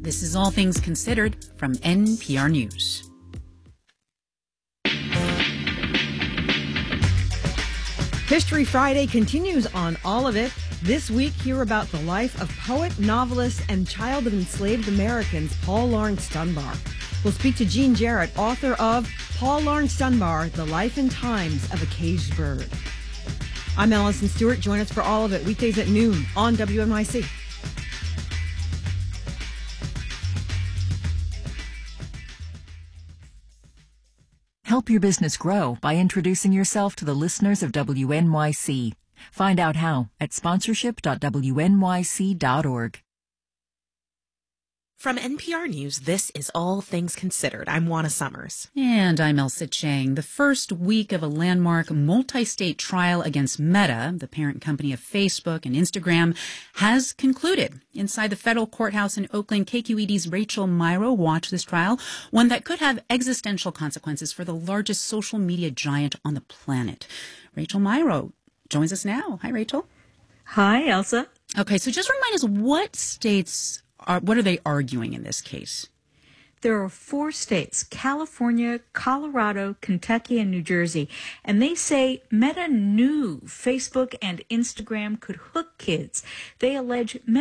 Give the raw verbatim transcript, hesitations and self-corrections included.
This is All Things Considered from N P R News. History Friday continues on All of It. This week, hear about the life of poet, novelist, and child of enslaved Americans, Paul Laurence Dunbar. We'll speak to Jean Jarrett, author of Paul Laurence Dunbar, The Life and Times of a Caged Bird. I'm Allison Stewart. Join us for All of It, weekdays at noon on W N Y C. Help your business grow by introducing yourself to the listeners of W N Y C. Find out how at sponsorship dot w n y c dot org. From N P R News, this is All Things Considered. I'm Juana Summers. And I'm Elsa Chang. The first week of a landmark multi-state trial against Meta, the parent company of Facebook and Instagram, has concluded. Inside the federal courthouse in Oakland, K Q E D's Rachel Myrow watched this trial, one that could have existential consequences for the largest social media giant on the planet. Rachel Myrow joins us now. Hi, Rachel. Hi, Elsa. Okay, so just remind us what states are, what are they arguing in this case? There are four states, California, Colorado, Kentucky, and New Jersey, and they say Meta knew Facebook and Instagram could hook kids. They allege Meta